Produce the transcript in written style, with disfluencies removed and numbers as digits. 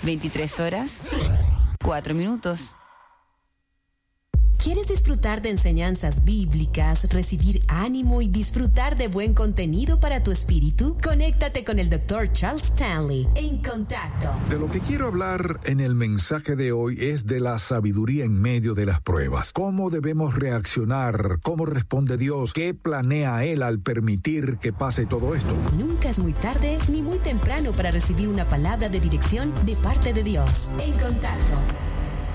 23 horas, 4 minutos. ¿Quieres disfrutar de enseñanzas bíblicas, recibir ánimo y disfrutar de buen contenido para tu espíritu? Conéctate con el Dr. Charles Stanley en Contacto. De lo que quiero hablar en el mensaje de hoy es de la sabiduría en medio de las pruebas. ¿Cómo debemos reaccionar? ¿Cómo responde Dios? ¿Qué planea Él al permitir que pase todo esto? Nunca es muy tarde ni muy temprano para recibir una palabra de dirección de parte de Dios. En Contacto.